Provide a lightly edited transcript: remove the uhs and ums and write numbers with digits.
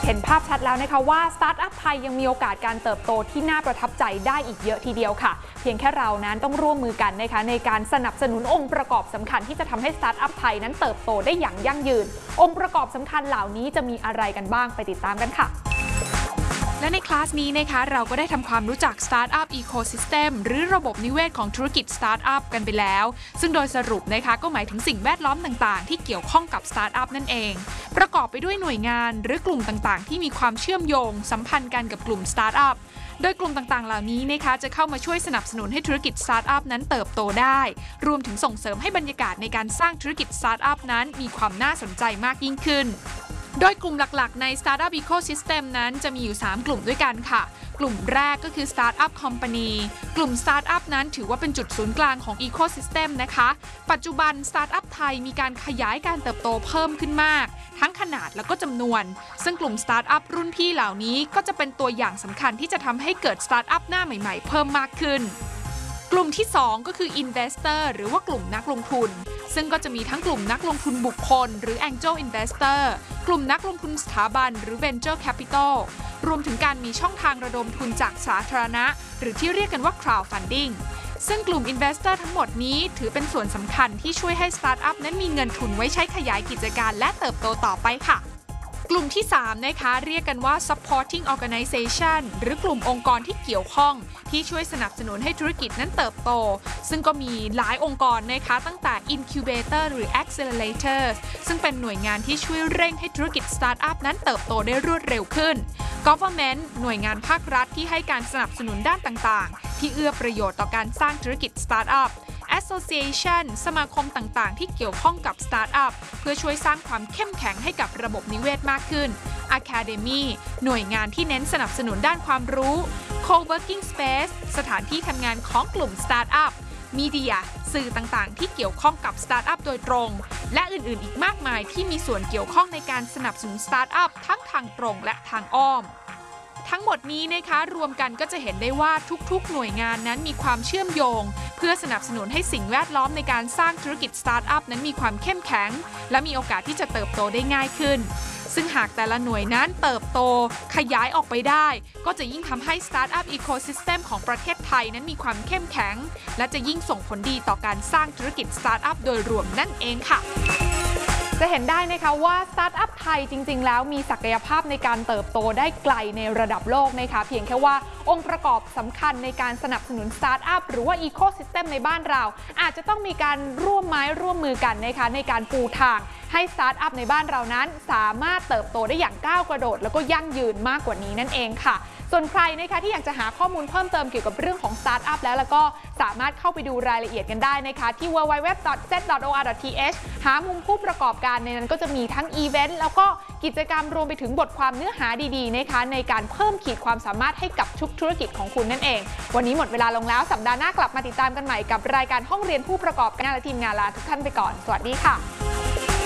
เห็นภาพชัดแล้วนะคะว่าสตาร์ทอัพไทยยังมีโอกาสการเติบโตที่น่าประทับใจได้อีกเยอะทีเดียวค่ะเพียงแค่เรานั้นต้องร่วมมือกันนะคะในการสนับสนุนองค์ประกอบสำคัญที่จะทำให้สตาร์ทอัพไทยนั้นเติบโตได้อย่างยั่งยืนองค์ประกอบสำคัญเหล่านี้จะมีอะไรกันบ้างไปติดตามกันค่ะและในคลาสนี้นะคะเราก็ได้ทำความรู้จัก Startup Ecosystem หรือระบบนิเวศของธุรกิจ Startup กันไปแล้วซึ่งโดยสรุปนะคะก็หมายถึงสิ่งแวดล้อมต่างๆที่เกี่ยวข้องกับ Startup นั่นเองประกอบไปด้วยหน่วยงานหรือกลุ่มต่างๆที่มีความเชื่อมโยงสัมพันธ์กันกับกลุ่ม Startup โดยกลุ่มต่างๆเหล่านี้นะคะจะเข้ามาช่วยสนับสนุนให้ธุรกิจ Startup นั้นเติบโตได้รวมถึงส่งเสริมให้บรรยากาศในการสร้างธุรกิจ Startup นั้นมีความน่าสนใจมากยิ่งขึ้นโดยกลุ่มหลักๆใน Startup Ecosystem นั้นจะมีอยู่ 3 กลุ่มด้วยกันค่ะกลุ่มแรกก็คือ Startup Company กลุ่ม Startup นั้นถือว่าเป็นจุดศูนย์กลางของ Ecosystem นะคะปัจจุบัน Startup ไทยมีการขยายการเติบโตเพิ่มขึ้นมากทั้งขนาดแล้วก็จำนวนซึ่งกลุ่ม Startup รุ่นพี่เหล่านี้ก็จะเป็นตัวอย่างสำคัญที่จะทำให้เกิด Startup หน้าใหม่ๆเพิ่มมากขึ้นกลุ่มที่ 2 ก็คือ Investor หรือว่ากลุ่มนักลงทุนซึ่งก็จะมีทั้งกลุ่มนักลงทุนบุคคลหรือ Angel Investor กลุ่มนักลงทุนสถาบันหรือ Venture Capital รวมถึงการมีช่องทางระดมทุนจากสาธารณะหรือที่เรียกกันว่า Crowdfunding ซึ่งกลุ่ม Investor ทั้งหมดนี้ถือเป็นส่วนสำคัญที่ช่วยให้ Startup นั้นมีเงินทุนไว้ใช้ขยายกิจการและเติบโตต่อไปค่ะกลุ่มที่ 3 นะคะเรียกกันว่า supporting organization หรือกลุ่มองค์กรที่เกี่ยวข้องที่ช่วยสนับสนุนให้ธุรกิจนั้นเติบโตซึ่งก็มีหลายองค์กรนะคะตั้งแต่ incubator หรือ accelerator ซึ่งเป็นหน่วยงานที่ช่วยเร่งให้ธุรกิจ startup นั้นเติบโตได้รวดเร็วขึ้น government หน่วยงานภาครัฐที่ให้การสนับสนุนด้านต่างๆที่เอื้อประโยชน์ต่อการสร้างธุรกิจ startup Association สมาคมต่างๆที่เกี่ยวข้องกับ Startup เพื่อช่วยสร้างความเข้มแข็งให้กับระบบนิเวศมากขึ้น Academy หน่วยงานที่เน้นสนับสนุนด้านความรู้ Co-working Space สถานที่ทำงานของกลุ่ม Startup Media สื่อต่างๆที่เกี่ยวข้องกับ Startup โดยตรงและอื่นๆอีกมากมายที่มีส่วนเกี่ยวข้องในการสนับสนุน Startup ทั้งทางตรงและทางอ้อมทั้งหมดนี้นะคะรวมกันก็จะเห็นได้ว่าทุกๆหน่วยงานนั้นมีความเชื่อมโยงเพื่อสนับสนุนให้สิ่งแวดล้อมในการสร้างธุรกิจสตาร์ทอัพนั้นมีความเข้มแข็งและมีโอกาสที่จะเติบโตได้ง่ายขึ้นซึ่งหากแต่ละหน่วยนั้นเติบโตขยายออกไปได้ก็จะยิ่งทำให้สตาร์ทอัพอีโคซิสเต็มของประเทศไทยนั้นมีความเข้มแข็งและจะยิ่งส่งผลดีต่อการสร้างธุรกิจสตาร์ทอัพโดยรวมนั่นเองค่ะจะเห็นได้นะคะว่าสตาร์ทอัพไทยจริงๆแล้วมีศักยภาพในการเติบโตได้ไกลในระดับโลกนะคะเพียงแค่ว่าองค์ประกอบสำคัญในการสนับสนุนสตาร์ทอัพหรือว่าอีโคซิสเต็มในบ้านเราอาจจะต้องมีการร่วมไม้ร่วมมือกันนะคะในการปูทางให้สตาร์ทอัพในบ้านเรานั้นสามารถเติบโตได้อย่างก้าวกระโดดแล้วก็ยั่งยืนมากกว่านี้นั่นเองค่ะส่วนใครนะคะที่อยากจะหาข้อมูลเพิ่มเติมเกี่ยวกับเรื่องของสตาร์ทอัพแล้วก็สามารถเข้าไปดูรายละเอียดกันได้นะคะที่ www.z.or.th หามุมผู้ประกอบการในนั้นก็จะมีทั้งอีเวนต์แล้วก็กิจกรรมรวมไปถึงบทความเนื้อหาดีๆนะคะในการเพิ่มขีดความสามารถให้กับทุกธุรกิจของคุณนั่นเองวันนี้หมดเวลาลงแล้วสัปดาห์หน้ากลับมาติดตามกันใหม่กับรายการห้องเรียนผู้ประกอบการและทีมงานลาทุกท่านไปก่อนสวัสดีค่ะ